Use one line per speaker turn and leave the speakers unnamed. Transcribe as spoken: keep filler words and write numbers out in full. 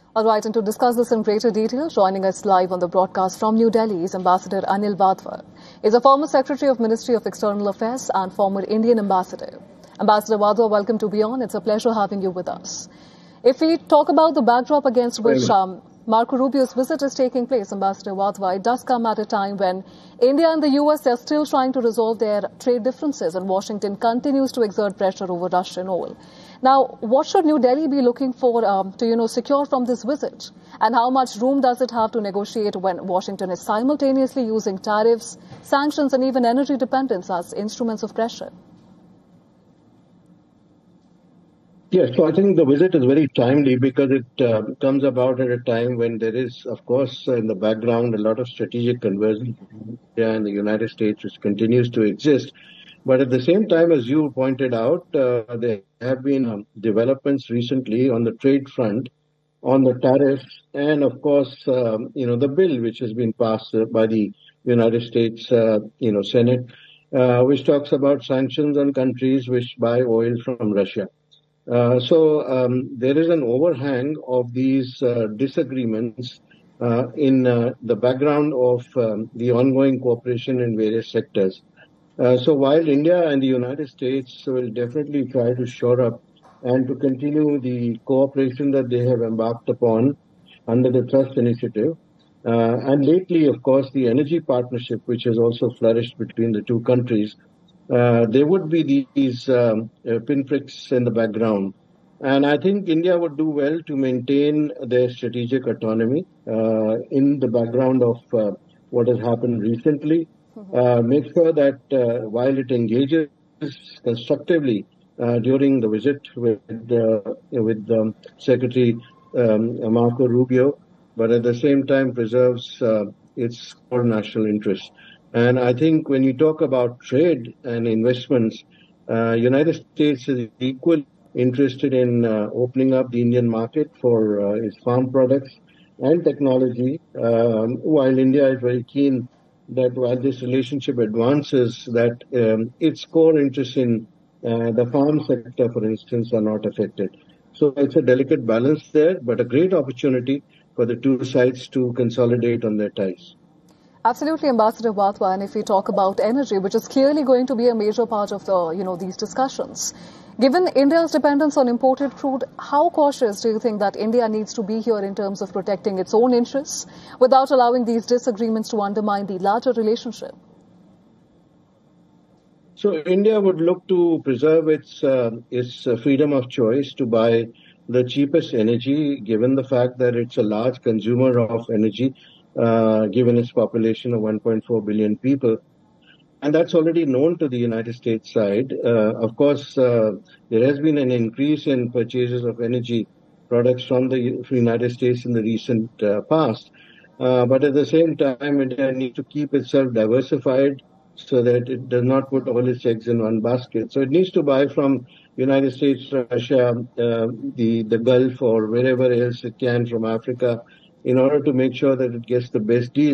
All right, and to discuss this in greater detail, joining us live on the broadcast from New Delhi is Ambassador Anil Wadhwa. He's a former Secretary of Ministry of External Affairs and former Indian Ambassador. Ambassador Wadhwa, welcome to Beyond. It's a pleasure having you with us. If we talk about the backdrop against which um, Marco Rubio's visit is taking place, Ambassador Wadhwa, it does come at a time when India and the U S are still trying to resolve their trade differences and Washington continues to exert pressure over Russian oil. Now, what should New Delhi be looking for um, to, you know, secure from this visit? And how much room does it have to negotiate when Washington is simultaneously using tariffs, sanctions and even energy dependence as instruments of pressure?
Yes, so I think the visit is very timely because it uh, comes about at a time when there is, of course, uh, in the background, a lot of strategic convergence between India and the United States, which continues to exist. But at the same time, as you pointed out, uh, there have been um, developments recently on the trade front, on the tariffs, and of course, um, you know, the bill which has been passed uh, by the United States, uh, you know, Senate, uh, which talks about sanctions on countries which buy oil from Russia. Uh, so um, there is an overhang of these uh, disagreements uh, in uh, the background of um, the ongoing cooperation in various sectors. Uh, so while India and the United States will definitely try to shore up and to continue the cooperation that they have embarked upon under the Trust Initiative, uh, and lately, of course, the energy partnership, which has also flourished between the two countries, Uh, there would be these um, uh, pinpricks in the background. And I think India would do well to maintain their strategic autonomy uh, in the background of uh, what has happened recently. Uh, make sure that uh, while it engages constructively uh, during the visit with, uh, with um, Secretary um, Marco Rubio, but at the same time preserves uh, its core national interests. And I think when you talk about trade and investments, uh, United States is equally interested in uh, opening up the Indian market for uh, its farm products and technology, um, while India is very keen that while this relationship advances, that um, its core interests in uh, the farm sector, for instance, are not affected. So it's a delicate balance there, but a great opportunity for the two sides to consolidate on their ties.
Absolutely, Ambassador Wadhwa. And if we talk about energy, which is clearly going to be a major part of the, you know, these discussions, given India's dependence on imported crude, how cautious do you think that India needs to be here in terms of protecting its own interests without allowing these disagreements to undermine the larger relationship?
So India would look to preserve its uh, its uh, freedom of choice to buy the cheapest energy, given the fact that it's a large consumer of energy. Uh, given its population of one point four billion people. And that's already known to the United States side. Uh, of course, uh, there has been an increase in purchases of energy products from the United States in the recent uh, past. Uh, but at the same time, India needs to keep itself diversified so that it does not put all its eggs in one basket. So it needs to buy from United States, Russia, uh, the, the Gulf, or wherever else it can from Africa, in order to make sure that it gets the best deal.